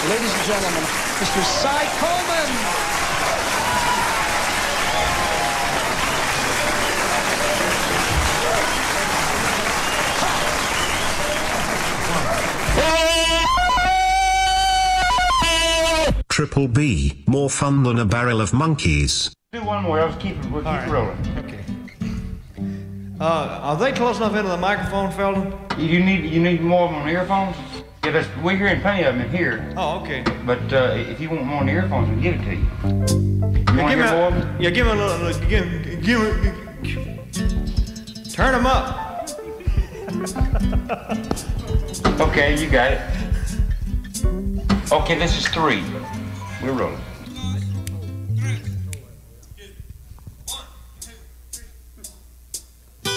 Ladies and gentlemen, Mr. Cy Coleman. Triple B, more fun than a barrel of monkeys. Do one more, we'll keep rolling. Okay. Are they close enough into the microphone, Felton? You need more of them on the earphones? Yeah, we're hearing plenty of them in here. Oh, okay. But if you want more on the earphones, we'll give it to you. You want to hear more of them? Yeah, give me a little, turn them up. Okay, you got it. Okay, this is 3. We're rolling.